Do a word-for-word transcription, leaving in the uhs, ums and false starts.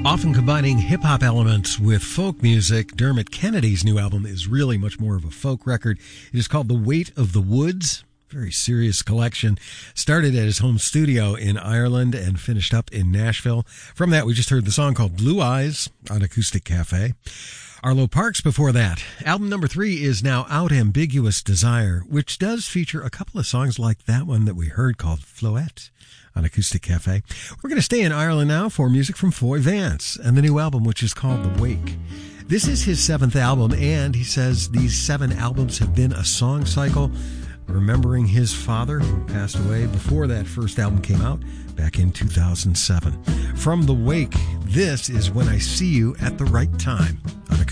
Often combining hip-hop elements with folk music, Dermot Kennedy's new album is really much more of a folk record. It is called The Weight of the Woods. Very serious collection. Started at his home studio in Ireland and finished up in Nashville. From that, we just heard the song called Blue Eyes on Acoustic Cafe. Arlo Parks before that. Album number three is now out, Ambiguous Desire, which does feature a couple of songs like that one that we heard called Floette on Acoustic Cafe. We're going to stay in Ireland now for music from Foy Vance and the new album, which is called The Wake. This is his seventh album, and he says these seven albums have been a song cycle, remembering his father, who passed away before that first album came out back in two thousand seven. From The Wake, this is When I See You at the Right Time on Acoustic